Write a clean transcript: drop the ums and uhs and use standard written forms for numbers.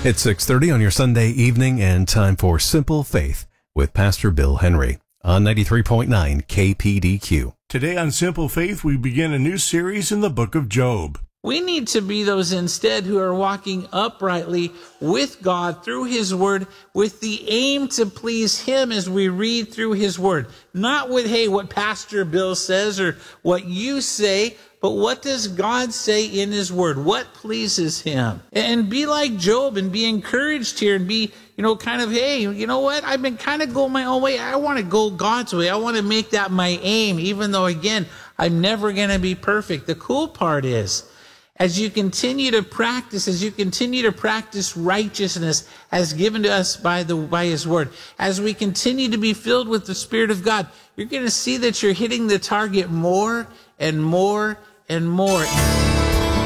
It's 6:30 on your Sunday evening and time for Simple Faith with Pastor Bill Henry on 93.9 KPDQ. Today on Simple Faith, we begin a new series in the book of Job. We need to be those instead who are walking uprightly with God through His Word with the aim to please Him as we read through His Word. Not with, hey, what Pastor Bill says or what you say, but what does God say in His Word? What pleases Him? And be like Job and be encouraged here and be, kind of, hey, you know what? I've been kind of going my own way. I want to go God's way. I want to make that my aim, even though, again, I'm never going to be perfect. The cool part is, as you continue to practice righteousness as given to us by His Word, as we continue to be filled with the Spirit of God, you're going to see that you're hitting the target more and more and more.